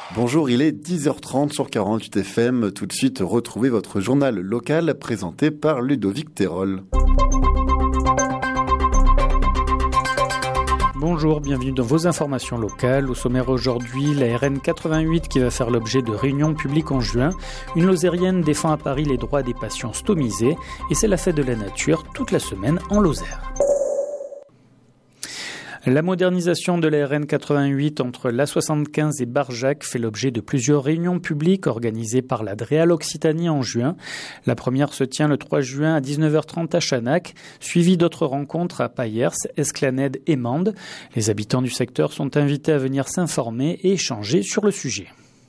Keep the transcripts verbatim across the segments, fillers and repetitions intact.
Bonjour, il est dix heures trente sur quarante-huit F M. Tout de suite, retrouvez votre journal local présenté par Ludovic Terol. Bonjour, bienvenue dans vos informations locales. Au sommaire aujourd'hui, la R N quatre-vingt-huit qui va faire l'objet de réunions publiques en juin. Une Lozérienne défend à Paris les droits des patients stomisés et c'est la fête de la nature toute la semaine en Lozère. La modernisation de la R N quatre-vingt-huit entre l'A soixante-quinze et Barjac fait l'objet de plusieurs réunions publiques organisées par la Dreal Occitanie en juin. La première se tient le trois juin à dix-neuf heures trente à Chanac, suivie d'autres rencontres à Payers, Esclanède et Mende. Les habitants du secteur sont invités à venir s'informer et échanger sur le sujet.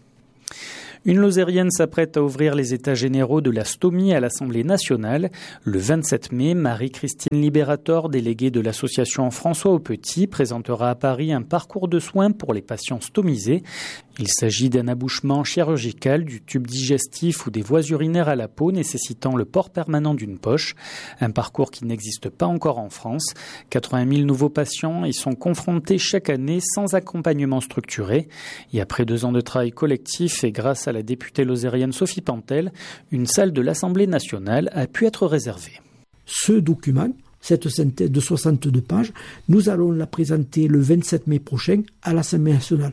Une Lozérienne s'apprête à ouvrir les états généraux de la stomie à l'Assemblée nationale. Le vingt-sept mai, Marie-Christine Liberator, déléguée de l'association François Aupetit, présentera à Paris un parcours de soins pour les patients stomisés. Il s'agit d'un abouchement chirurgical du tube digestif ou des voies urinaires à la peau nécessitant le port permanent d'une poche. Un parcours qui n'existe pas encore en France. quatre-vingt mille nouveaux patients y sont confrontés chaque année sans accompagnement structuré. Et après deux ans de travail collectif et grâce à la députée lozérienne Sophie Pantel, une salle de l'Assemblée nationale a pu être réservée. Ce document, cette synthèse de soixante-deux pages, nous allons la présenter le vingt-sept mai prochain à l'Assemblée nationale.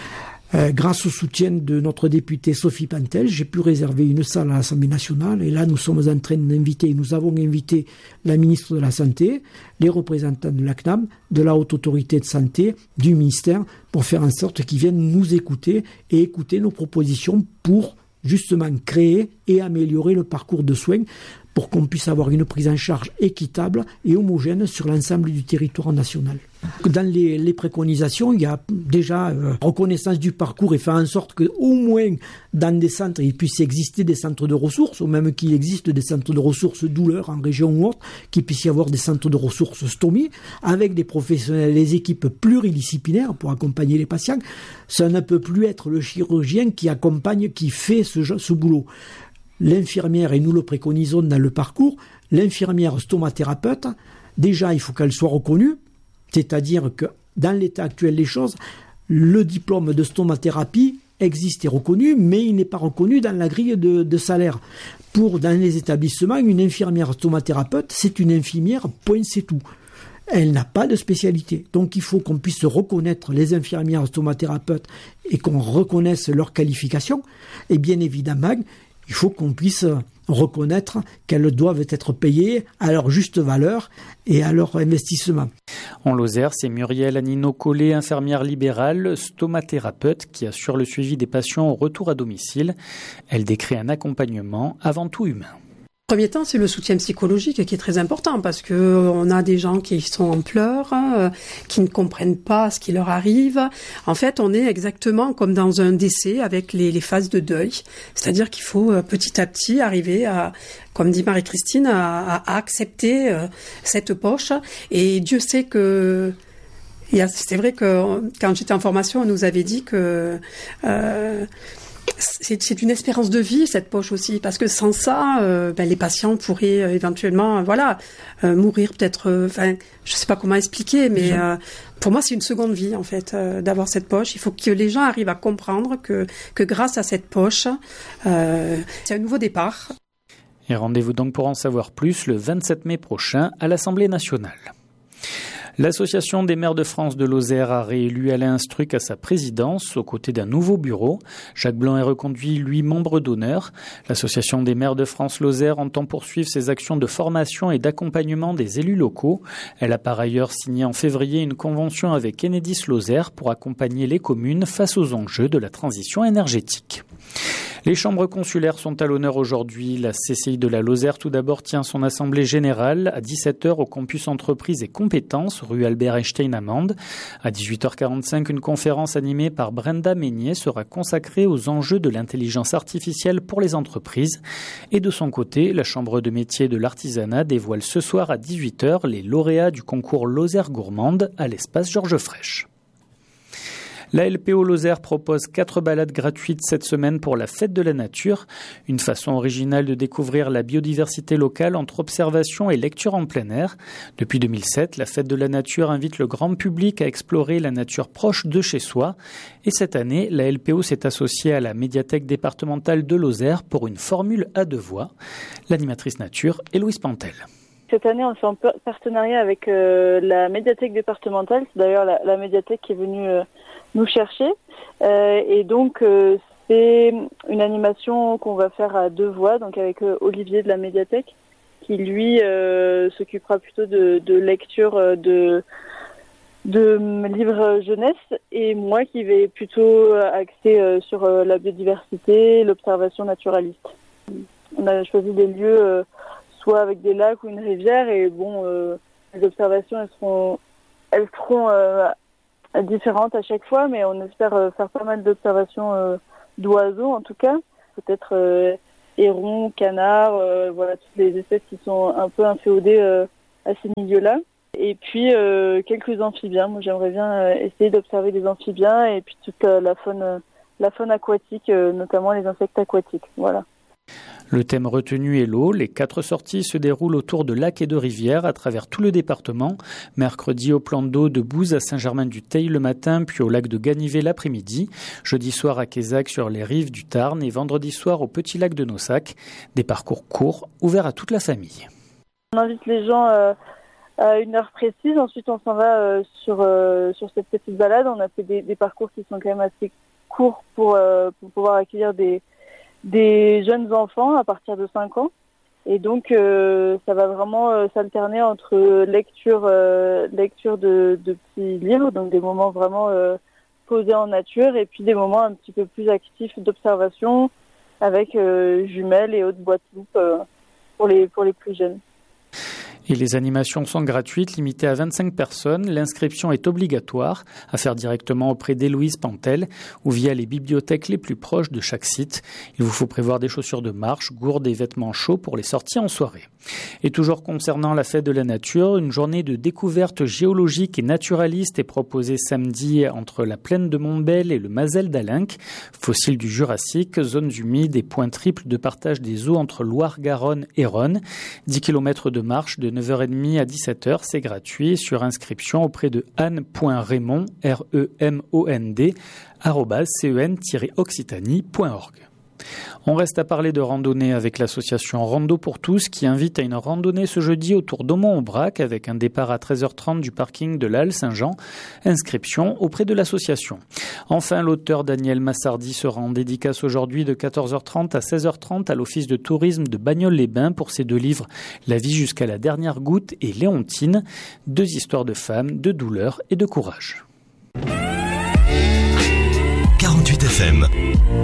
Euh, grâce au soutien de notre députée Sophie Pantel, j'ai pu réserver une salle à l'Assemblée nationale et là nous sommes en train d'inviter, nous avons invité la ministre de la Santé, les représentants de l'A C N A M, de la Haute Autorité de Santé, du ministère, pour faire en sorte qu'ils viennent nous écouter et écouter nos propositions pour justement créer et améliorer le parcours de soins pour qu'on puisse avoir une prise en charge équitable et homogène sur l'ensemble du territoire national. Dans les, les préconisations, il y a déjà euh, reconnaissance du parcours et faire en sorte qu'au moins dans des centres, il puisse exister des centres de ressources, ou même qu'il existe des centres de ressources douleurs en région ou autre, qu'il puisse y avoir des centres de ressources stomie, avec des professionnels, des équipes pluridisciplinaires pour accompagner les patients. Ça ne peut plus être le chirurgien qui accompagne, qui fait ce, ce boulot. L'infirmière, et nous le préconisons dans le parcours, l'infirmière stomathérapeute, déjà il faut qu'elle soit reconnue, c'est-à-dire que dans l'état actuel des choses, le diplôme de stomathérapie existe et reconnu, mais il n'est pas reconnu dans la grille de, de salaire. Pour, dans les établissements, une infirmière stomathérapeute, c'est une infirmière, point, c'est tout. Elle n'a pas de spécialité. Donc il faut qu'on puisse reconnaître les infirmières stomathérapeutes et qu'on reconnaisse leurs qualifications. Et bien évidemment, il faut qu'on puisse reconnaître qu'elles doivent être payées à leur juste valeur et à leur investissement. En Lozère, c'est Muriel Anino-Collet, infirmière libérale, stomathérapeute, qui assure le suivi des patients au retour à domicile. Elle décrit un accompagnement avant tout humain. Premier temps, c'est le soutien psychologique qui est très important parce que on a des gens qui sont en pleurs, euh, qui ne comprennent pas ce qui leur arrive. En fait, on est exactement comme dans un décès avec les, les phases de deuil. C'est-à-dire qu'il faut euh, petit à petit arriver à, comme dit Marie-Christine, à, à accepter euh, cette poche. Et Dieu sait que c'est vrai que quand j'étais en formation, on nous avait dit que euh, C'est, c'est une espérance de vie, cette poche aussi, parce que sans ça, euh, ben, les patients pourraient euh, éventuellement, euh, voilà, euh, mourir peut-être. Enfin, euh, je sais pas comment expliquer, mais euh, pour moi, c'est une seconde vie en fait euh, d'avoir cette poche. Il faut que les gens arrivent à comprendre que que grâce à cette poche, euh, c'est un nouveau départ. Et rendez-vous donc pour en savoir plus le vingt-sept mai prochain à l'Assemblée nationale. L'Association des maires de France de Lozère a réélu Alain Struck à sa présidence aux côtés d'un nouveau bureau. Jacques Blanc est reconduit, lui, membre d'honneur. L'Association des maires de France Lozère entend poursuivre ses actions de formation et d'accompagnement des élus locaux. Elle a par ailleurs signé en février une convention avec Enedis Lozère pour accompagner les communes face aux enjeux de la transition énergétique. Les chambres consulaires sont à l'honneur aujourd'hui. La C C I de la Lozère, tout d'abord, tient son assemblée générale à dix-sept heures au campus entreprises et compétences, rue Albert Einstein à Mende. À dix-huit heures quarante-cinq, une conférence animée par Brenda Meignier sera consacrée aux enjeux de l'intelligence artificielle pour les entreprises. Et de son côté, la Chambre de métiers de l'artisanat dévoile ce soir à dix-huit heures les lauréats du concours Lozère gourmande à l'espace Georges Frêche. La L P O Lozère propose quatre balades gratuites cette semaine pour la fête de la nature, une façon originale de découvrir la biodiversité locale entre observation et lecture en plein air. Depuis deux mille sept, la fête de la nature invite le grand public à explorer la nature proche de chez soi. Et cette année, la L P O s'est associée à la médiathèque départementale de Lozère pour une formule à deux voix. L'animatrice nature est Louise Pantel. Cette année, on fait un partenariat avec euh, la médiathèque départementale. C'est d'ailleurs la, la médiathèque qui est venue euh, nous chercher. Euh, et donc, euh, c'est une animation qu'on va faire à deux voix, donc avec euh, Olivier de la médiathèque, qui lui euh, s'occupera plutôt de, de lecture euh, de, de livres jeunesse, et moi qui vais plutôt axer euh, sur euh, la biodiversité, l'observation naturaliste. On a choisi des lieux euh, soit avec des lacs ou une rivière, et bon, euh, les observations elles seront, elles seront euh, différentes à chaque fois, mais on espère euh, faire pas mal d'observations euh, d'oiseaux en tout cas, peut-être euh, hérons, canards, euh, voilà toutes les espèces qui sont un peu inféodées euh, à ces milieux-là. Et puis euh, quelques amphibiens. Moi, j'aimerais bien euh, essayer d'observer des amphibiens et puis toute euh, la faune, euh, la faune aquatique, euh, notamment les insectes aquatiques. Voilà. Le thème retenu est l'eau. Les quatre sorties se déroulent autour de lacs et de rivières à travers tout le département. Mercredi au plan d'eau de Bouze à Saint-Germain-du-Teil le matin, puis au lac de Ganivet l'après-midi. Jeudi soir à Quézac sur les rives du Tarn et vendredi soir au petit lac de Nossac. Des parcours courts, ouverts à toute la famille. On invite les gens euh, à une heure précise. Ensuite, on s'en va euh, sur, euh, sur cette petite balade. On a fait des, des parcours qui sont quand même assez courts pour, euh, pour pouvoir accueillir des des jeunes enfants à partir de cinq ans, et donc euh, ça va vraiment euh, s'alterner entre lecture euh, lecture de, de petits livres, donc des moments vraiment euh, posés en nature, et puis des moments un petit peu plus actifs d'observation avec euh, jumelles et autres boîtes loupe euh, pour les pour les plus jeunes. Et les animations sont gratuites, limitées à vingt-cinq personnes. L'inscription est obligatoire, à faire directement auprès d'Héloïse Pantel ou via les bibliothèques les plus proches de chaque site. Il vous faut prévoir des chaussures de marche, gourdes et vêtements chauds pour les sorties en soirée. Et toujours concernant la fête de la nature, une journée de découverte géologique et naturaliste est proposée samedi entre la plaine de Montbel et le Mazel d'Alinck. Fossiles du Jurassique, zones humides et points triples de partage des eaux entre Loire-Garonne et Rhône. dix kilomètres de marche de neuf heures trente à dix-sept heures, c'est gratuit, sur inscription auprès de anne point raymond, R E M O N D, arobase cen tiret occitanie point org. On reste à parler de randonnée avec l'association Rando pour tous qui invite à une randonnée ce jeudi autour d'Aumont-Aubrac avec un départ à treize heures trente du parking de la Halle Saint-Jean. Inscription auprès de l'association. Enfin, l'auteur Daniel Massardi sera en dédicace aujourd'hui de quatorze heures trente à seize heures trente à l'office de tourisme de Bagnoles-les-Bains pour ses deux livres La vie jusqu'à la dernière goutte et Léontine, deux histoires de femmes, de douleur et de courage. quarante-huit F M